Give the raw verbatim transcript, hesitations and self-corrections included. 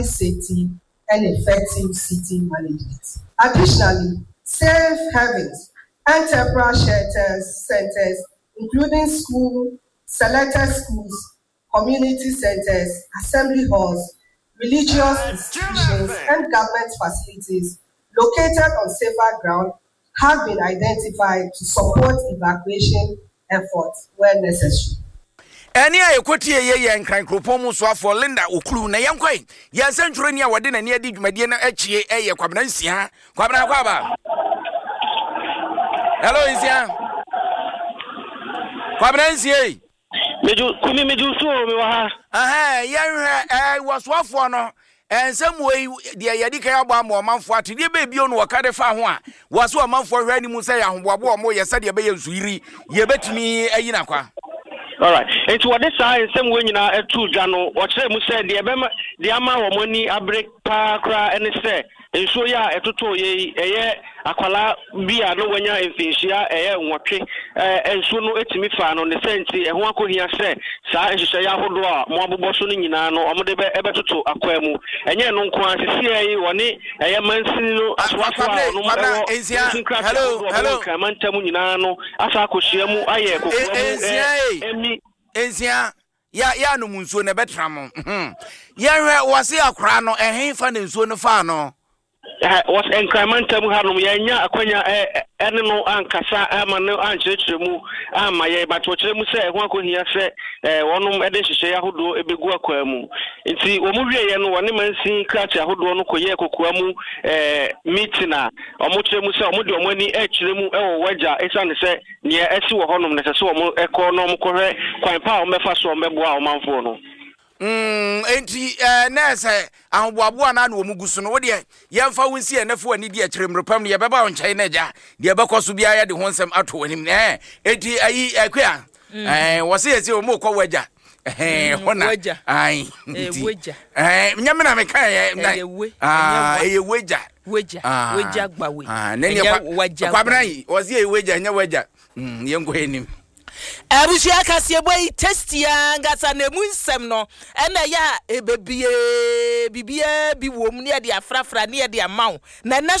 safety and effective city management. Additionally, safe havens and temporary shelters centers, including school, selected schools, community centers, assembly halls, religious institutions, and government facilities located on safer ground have been identified to support evacuation efforts where necessary. Any I quote ye yan crank Ropomo for Linda Uklu na yankwe. Yan century wadin and near the Mediana Echi a Quabansia. Quabana Quaba. Hello, is ya Quabansia. Meju Kumi Meju so aha yan I was one for no. And some way the Yadika Bam man for to the baby on Wakade Fa was one man for Randy Musa and Wabo Mo Yasadia Bay Zuri. Ye bet me a Yinaqua. All right. It's what this I some when you are two Jano, what say Musa, the Abema, the amount of money, a break, parkra, and say, and so ya, a tuto ye, a year, Aquala, be a no when you're in Fishia, a year, what and so no, it's me fan on the sense, and one could hear say, Sa, and she say, Yahodoa, Mobu Bosuning, or Modebe, ever to Aquemu, and yet no quantity, C A, one, a year man, as what hello, hello, Camantamunano, as I could share mu, I Ezia ya ya no munso na betramo mhm ya wase akra no ehin fa ne nso no fa no was encrementum hanum yanya akwanya ene no ankasa ama no anchirechiremu ama ye batwochiremu se ho akohia se wonum ede hihye yahodo ebegu akwamu nti omuwie ye no wone mansin krachi ahodo no koye kokoamu meetina omochiremu se omode omani echiremu ewo waja esane se ne esi wo honum ne se so omo ekọ no omkohwe kwan pa omefa so omeboa omanfo no. Mm, enti eh nese ahoboabo na na omugusu no wo de yemfa wonsi enefo ani de akiremrepam ye beba on chai naja de bekoso bia ya de honsem ato wanim eh enti ayi akwa eh wo se yesi o mo kwa waja eh hona ai waja eh nyame na meka eh ah eh waja waja waja gbawe ah nene kwa bran wo se eh waja nya waja mm yengo enim Abushia kasie boy testia ngasa na mu nsem no ena ya ebebie bibie bi wom ne de afrafra ne de amaw na